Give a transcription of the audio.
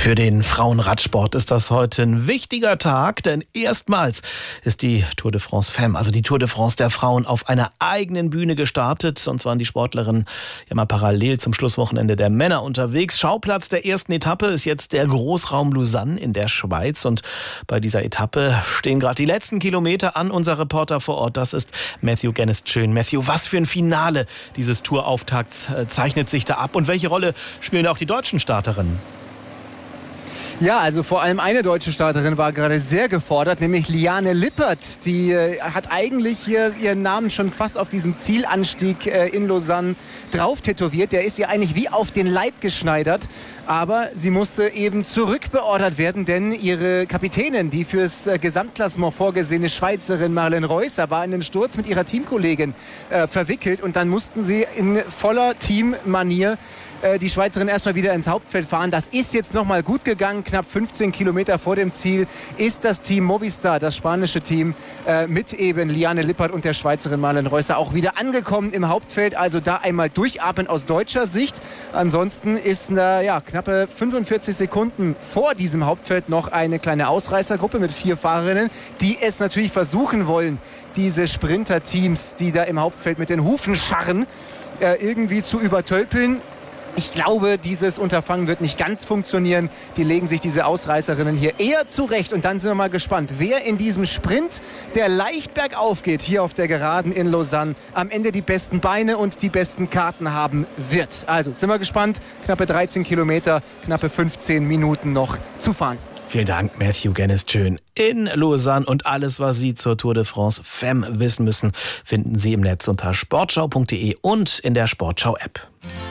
Für den Frauenradsport ist das heute ein wichtiger Tag, denn erstmals ist die Tour de France Femme, also die Tour de France der Frauen, auf einer eigenen Bühne gestartet. Sonst waren die Sportlerinnen ja mal parallel zum Schlusswochenende der Männer unterwegs. Schauplatz der ersten Etappe ist jetzt der Großraum Lausanne in der Schweiz. Und bei dieser Etappe stehen gerade die letzten Kilometer an. Unser Reporter vor Ort, das ist Matthew Gennis-Schön. Matthew, was für ein Finale dieses Tourauftakts zeichnet sich da ab? Und welche Rolle spielen da auch die deutschen Starterinnen? Ja, also vor allem eine deutsche Starterin war gerade sehr gefordert, nämlich Liane Lippert. Die hat eigentlich hier ihren Namen schon fast auf diesem Zielanstieg in Lausanne drauf tätowiert. Der ist ihr eigentlich wie auf den Leib geschneidert. Aber sie musste eben zurückbeordert werden, denn ihre Kapitänin, die fürs Gesamtklassement vorgesehene Schweizerin Marlene Reusser, war in den Sturz mit ihrer Teamkollegin verwickelt. Und dann mussten sie in voller Teammanier die Schweizerin erstmal wieder ins Hauptfeld fahren. Das ist jetzt nochmal gut gegangen. Knapp 15 Kilometer vor dem Ziel ist das Team Movistar, das spanische Team, mit eben Liane Lippert und der Schweizerin Marlene Reusser auch wieder angekommen im Hauptfeld. Also da einmal durchatmen aus deutscher Sicht. Ansonsten ist knappe 45 Sekunden vor diesem Hauptfeld noch eine kleine Ausreißergruppe mit 4 Fahrerinnen, die es natürlich versuchen wollen, diese Sprinter-Teams, die da im Hauptfeld mit den Hufen scharren, irgendwie zu übertölpeln. Ich glaube, dieses Unterfangen wird nicht ganz funktionieren. Die legen sich diese Ausreißerinnen hier eher zurecht. Und dann sind wir mal gespannt, wer in diesem Sprint, der leicht bergauf geht, hier auf der Geraden in Lausanne, am Ende die besten Beine und die besten Karten haben wird. Also sind wir gespannt. Knappe 13 Kilometer, knappe 15 Minuten noch zu fahren. Vielen Dank, Matthew Gennis-Schön in Lausanne. Und alles, was Sie zur Tour de France Femme wissen müssen, finden Sie im Netz unter sportschau.de und in der Sportschau-App.